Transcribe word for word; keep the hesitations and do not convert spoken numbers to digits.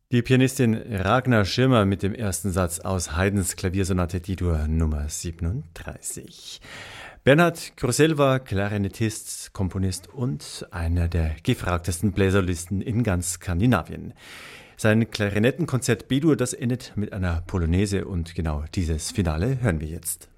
Die Pianistin Ragnar Schirmer mit dem ersten Satz aus Haydns Klaviersonate D-Dur Nummer siebenunddreißig. Bernhard Krusell war Klarinettist, Komponist und einer der gefragtesten Bläserlisten in ganz Skandinavien. Sein Klarinettenkonzert B-Dur, das endet mit einer Polonaise und genau dieses Finale hören wir jetzt.